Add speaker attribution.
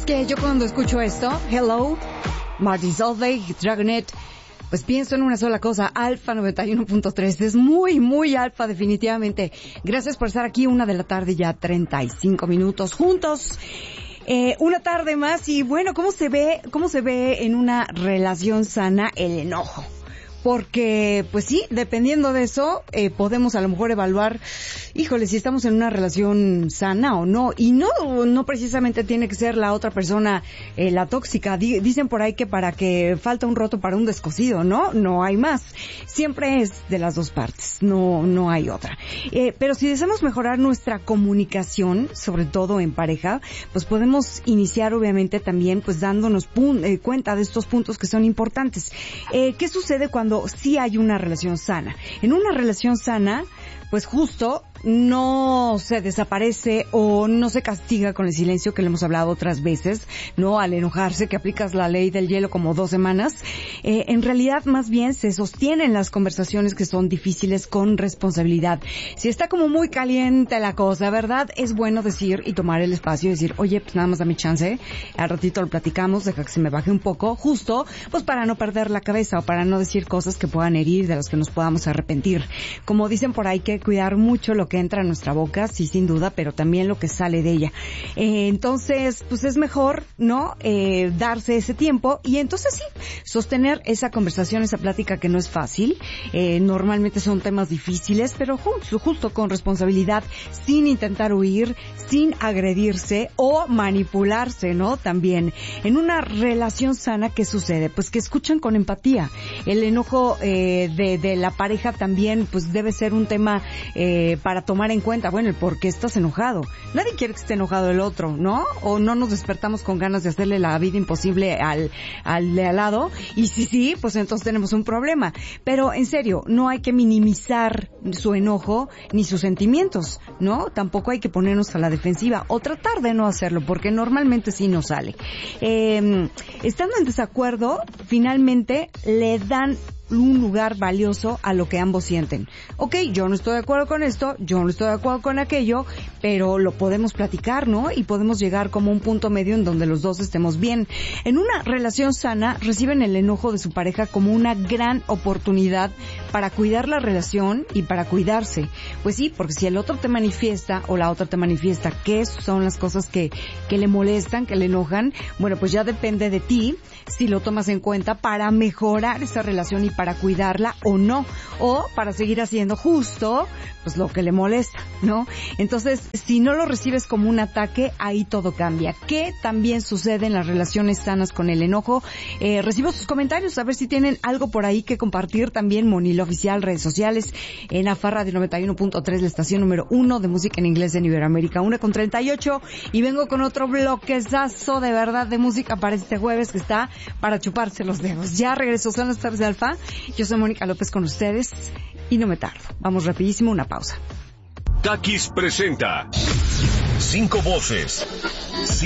Speaker 1: ¿Sabes qué? Yo cuando escucho esto, Hello, Martin Solveig, Dragonet, pues pienso en una sola cosa, Alfa 91.3. Es muy, muy alfa definitivamente. Gracias por estar aquí, 1 de la tarde, ya 35 minutos juntos. Una tarde más y bueno, ¿cómo se ve en una relación sana el enojo? Porque, pues sí, dependiendo de eso, podemos a lo mejor evaluar, híjole, si estamos en una relación sana o no. Y no precisamente tiene que ser la otra persona la tóxica. Dicen por ahí que para que falta un roto para un descosido, ¿no? No hay más. Siempre es de las dos partes, no hay otra. Pero si deseamos mejorar nuestra comunicación, sobre todo en pareja, pues podemos iniciar obviamente también pues dándonos cuenta de estos puntos que son importantes. ¿Qué sucede cuando sí hay una relación sana? En una relación sana, pues justo no se desaparece o no se castiga con el silencio, que le hemos hablado otras veces, ¿no? Al enojarse, que aplicas la ley del hielo como 2 semanas. En realidad, más bien, se sostienen las conversaciones que son difíciles con responsabilidad. Si está como muy caliente la cosa, ¿verdad? Es bueno decir y tomar el espacio y decir, oye, pues nada más dame chance, al ratito lo platicamos, deja que se me baje un poco, justo, pues para no perder la cabeza o para no decir cosas que puedan herir, de las que nos podamos arrepentir. Como dicen por ahí, que cuidar mucho lo que entra a nuestra boca, sí, sin duda, pero también lo que sale de ella. Entonces, pues es mejor, ¿no? Darse ese tiempo y entonces sí, sostener esa conversación, esa plática que no es fácil. Normalmente son temas difíciles, pero justo con responsabilidad, sin intentar huir, sin agredirse o manipularse, ¿no? También. En una relación sana, ¿qué sucede? Pues que escuchan con empatía. El enojo de la pareja también, pues debe ser un tema para tomar en cuenta, bueno, el por qué estás enojado. Nadie quiere que esté enojado el otro, ¿no? O no nos despertamos con ganas de hacerle la vida imposible al de al lado. Y sí, pues entonces tenemos un problema. Pero en serio, no hay que minimizar su enojo ni sus sentimientos, ¿no? Tampoco hay que ponernos a la defensiva o tratar de no hacerlo, porque normalmente sí nos sale. Estando en desacuerdo, finalmente le dan un lugar valioso a lo que ambos sienten. Ok, yo no estoy de acuerdo con esto, yo no estoy de acuerdo con aquello, pero lo podemos platicar, ¿no? Y podemos llegar como un punto medio en donde los dos estemos bien. En una relación sana, reciben el enojo de su pareja como una gran oportunidad para cuidar la relación y para cuidarse. Pues sí, porque si el otro te manifiesta o la otra te manifiesta qué son las cosas que le molestan, que le enojan, bueno, pues ya depende de ti si lo tomas en cuenta para mejorar esa relación y para cuidarla o no, o para seguir haciendo justo pues lo que le molesta, ¿no? Entonces, si no lo recibes como un ataque, ahí todo cambia. ¿Qué también sucede en las relaciones sanas con el enojo? Recibo sus comentarios, a ver si tienen algo por ahí que compartir también. Monilo Oficial, redes sociales, en AFA Radio 91.3, la estación número 1 de música en inglés en Iberoamérica, 1:38, y vengo con otro bloquezazo de verdad de música para este jueves que está para chuparse los dedos. Ya regreso, son las tardes de Alfa. Yo soy Mónica López con ustedes y no me tardo. Vamos rapidísimo, una pausa.
Speaker 2: Takis presenta 5 voces.